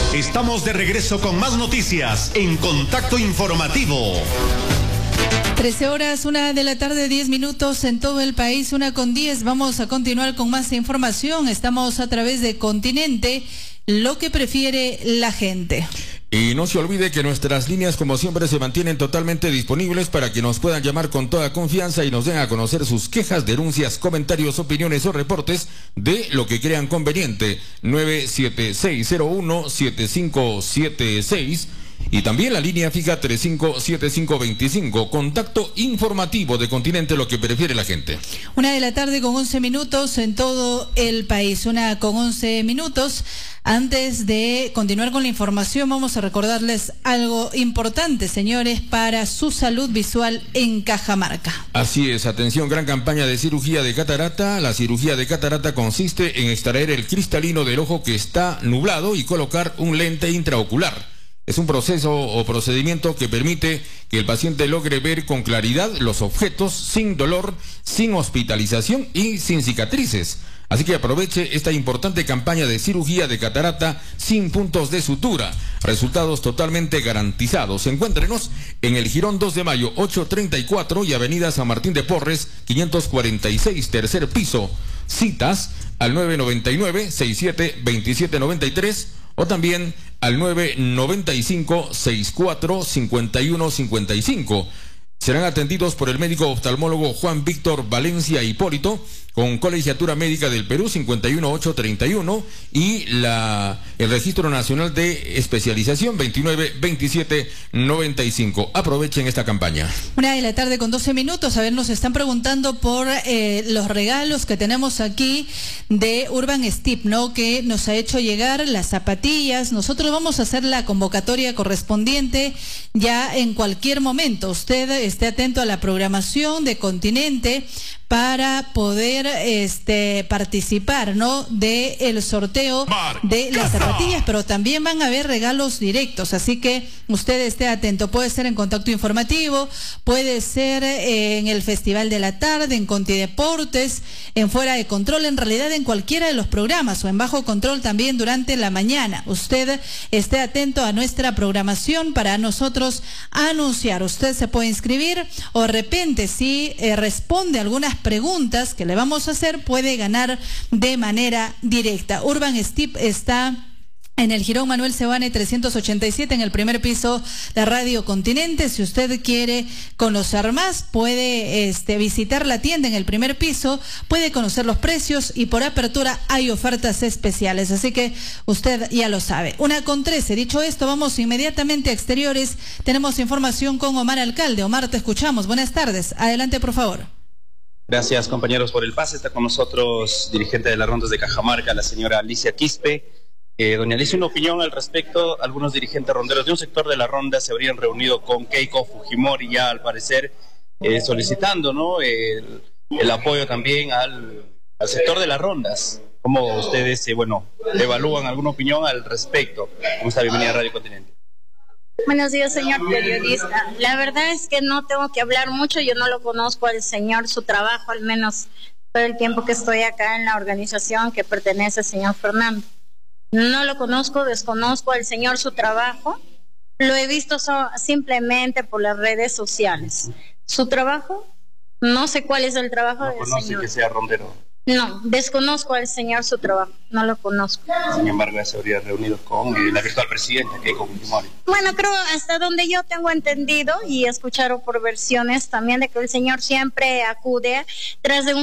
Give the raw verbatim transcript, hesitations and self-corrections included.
Estamos de regreso con más noticias en Contacto Informativo. trece horas, una de la tarde, diez minutos en todo el país, una con diez. Vamos a continuar con más información. Estamos a través de Continente, lo que prefiere la gente. Y no se olvide que nuestras líneas, como siempre, se mantienen totalmente disponibles para que nos puedan llamar con toda confianza y nos den a conocer sus quejas, denuncias, comentarios, opiniones o reportes de lo que crean conveniente. nueve siete seis cero uno siete cinco siete seis y también la línea fija tres cinco siete cinco dos cinco. Contacto informativo de Continente, lo que prefiere la gente. Una de la tarde con once minutos en todo el país. Una con once minutos. Antes de continuar con la información, vamos a recordarles algo importante, señores, para su salud visual en Cajamarca. Así es, atención, gran campaña de cirugía de catarata. La cirugía de catarata consiste en extraer el cristalino del ojo que está nublado y colocar un lente intraocular. Es un proceso o procedimiento que permite que el paciente logre ver con claridad los objetos sin dolor, sin hospitalización y sin cicatrices. Así que aproveche esta importante campaña de cirugía de catarata sin puntos de sutura. Resultados totalmente garantizados. Encuéntrenos en el Jirón dos de Mayo, ochocientos treinta y cuatro y Avenida San Martín de Porres, quinientos cuarenta y seis, tercer piso. Citas al nueve nueve nueve, seis siete dos siete nueve tres o también al nueve nueve cinco, sesenta y cuatro, cincuenta y uno cincuenta y cinco. Serán atendidos por el médico oftalmólogo Juan Víctor Valencia Hipólito, con colegiatura médica del Perú cincuenta y uno ochocientos treinta y uno y la, el Registro Nacional de Especialización veintinueve veintisiete noventa y cinco. Aprovechen esta campaña. Una de la tarde con doce minutos. A ver, nos están preguntando por eh, los regalos que tenemos aquí de Urban Step, ¿no? Que nos ha hecho llegar las zapatillas. Nosotros vamos a hacer la convocatoria correspondiente ya en cualquier momento. Usted esté atento a la programación de Continente para poder este participar, ¿no? de el sorteo de las zapatillas, pero también van a haber regalos directos, así que usted esté atento. Puede ser en Contacto Informativo, puede ser eh, en el Festival de la Tarde, en Contideportes, en Fuera de Control, en realidad en cualquiera de los programas, o en Bajo Control también durante la mañana. Usted esté atento a nuestra programación para nosotros anunciar. Usted se puede inscribir, o de repente si eh, responde algunas preguntas que le vamos a hacer, puede ganar de manera directa. Urban Step está en el Jirón Manuel Sebane trescientos ochenta y siete, en el primer piso de Radio Continente. Si usted quiere conocer más, puede este, visitar la tienda en el primer piso, puede conocer los precios y por apertura hay ofertas especiales. Así que usted ya lo sabe. Una con trece. Dicho esto, vamos inmediatamente a exteriores. Tenemos información con Omar Alcalde. Omar, te escuchamos. Buenas tardes. Adelante, por favor. Gracias, compañeros, por el pase. Está con nosotros dirigente de las rondas de Cajamarca, la señora Alicia Quispe. Eh, doña Alicia, una opinión al respecto. Algunos dirigentes ronderos de un sector de la ronda se habrían reunido con Keiko Fujimori ya, al parecer, eh, solicitando, ¿no? el, el apoyo también al, al sector de las rondas. ¿Cómo ustedes, eh, bueno, evalúan alguna opinión al respecto? ¿Cómo está? Bienvenida a Radio Continente. Buenos días, señor periodista. La verdad es que no tengo que hablar mucho. Yo no lo conozco al señor, su trabajo, al menos todo el tiempo que estoy acá en la organización que pertenece al señor Fernando. No lo conozco, desconozco al señor su trabajo. Lo he visto so, simplemente por las redes sociales. Su trabajo, no sé cuál es el trabajo del señor. No conoce que sea rondero. No, desconozco al señor su trabajo, no lo conozco. Sin embargo, ya se habría reunido con eh, la virtual presidenta, Keiko Fujimori. Bueno, creo hasta donde yo tengo entendido y escucharon por versiones también de que el señor siempre acude tras de un